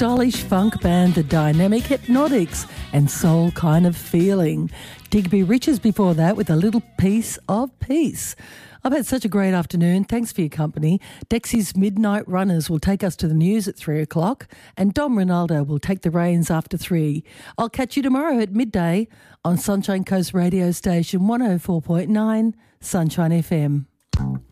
stylish funk band The Dynamic Hypnotics and Soul Kind of Feeling. Digby Richards before that with A Little Piece of Peace. I've had such a great afternoon. Thanks for your company. Dexy's Midnight Runners will take us to the news at 3 o'clock and Dom Ronaldo will take the reins after 3. I'll catch you tomorrow at midday on Sunshine Coast radio station 104.9 Sunshine FM.